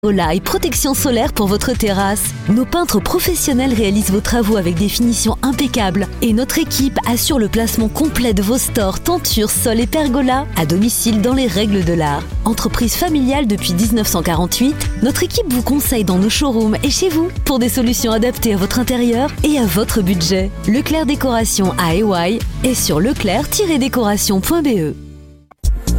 Pergola et protection solaire pour votre terrasse. Nos peintres professionnels réalisent vos travaux avec des finitions impeccables et notre équipe assure le placement complet de vos stores, tentures, sols et pergolas à domicile dans les règles de l'art. Entreprise familiale depuis 1948, notre équipe vous conseille dans nos showrooms et chez vous pour des solutions adaptées à votre intérieur et à votre budget. Leclerc Décoration à Hawaï et sur leclerc-décoration.be.